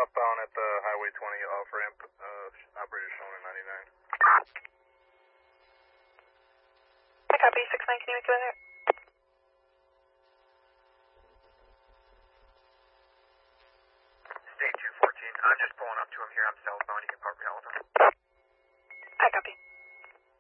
southbound at the Highway 20 off ramp. Operator showing at 99. I copy 69, can you make it in there? State 214, I'm just pulling up to him here. I'm southbound. You can park me all of them.